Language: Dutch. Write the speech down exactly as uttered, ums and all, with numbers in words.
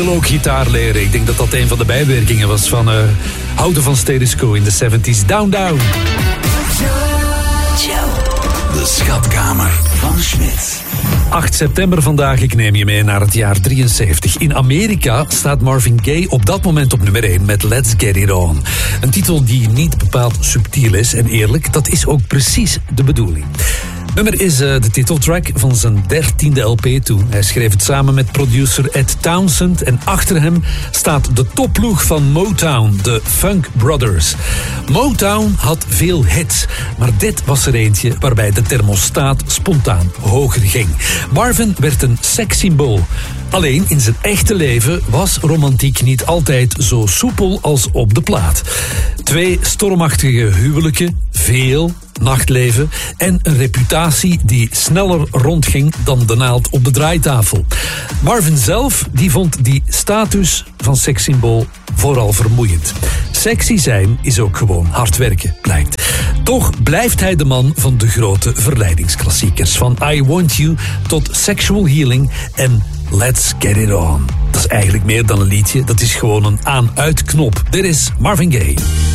Ook gitaar leren. Ik denk dat dat een van de bijwerkingen was van uh, houden van status quo in de zeventig. Down, down. De schatkamer van Schmidt. acht september vandaag, ik neem je mee naar het jaar drieënzeventig. In Amerika staat Marvin Gaye op dat moment op nummer één met Let's Get It On. Een titel die niet bepaald subtiel is en eerlijk, dat is ook precies de bedoeling. Nummer is uh, de titeltrack van zijn dertiende L P toen. Hij schreef het samen met producer Ed Townsend en achter hem staat de topploeg van Motown, de Funk Brothers. Motown had veel hits, maar dit was er eentje waarbij de thermostaat spontaan hoger ging. Marvin werd een sekssymbool. Alleen in zijn echte leven was romantiek niet altijd zo soepel als op de plaat. Twee stormachtige huwelijken, veel nachtleven en een reputatie die sneller rondging dan de naald op de draaitafel. Marvin zelf die vond die status van sekssymbool vooral vermoeiend. Sexy zijn is ook gewoon hard werken, blijkt. Toch blijft hij de man van de grote verleidingsklassiekers. Van I Want You tot Sexual Healing en Let's Get It On. Dat is eigenlijk meer dan een liedje, dat is gewoon een aan-uit knop. Dit is Marvin Gaye.